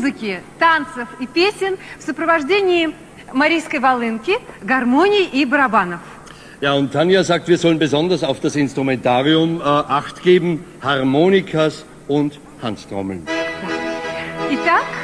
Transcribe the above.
музыки, танцев и песен в сопровождении марийской волынки, гармоний и барабанов. Ja, und Tanja sagt, wir sollen besonders auf das Instrumentarium Acht geben, Harmonikas und Handtrommeln. Итак,